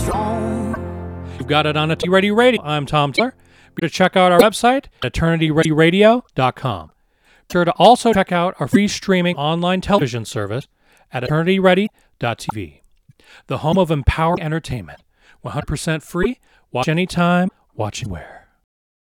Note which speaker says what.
Speaker 1: strong.
Speaker 2: You've got it on Eternity Radio. I'm Tom Taylor. Be sure to check out our website, eternityreadyradio.com. Be sure to also check out our free streaming online television service at eternityready.tv, the home of empowering entertainment. 100% free. Watch anytime, watch anywhere.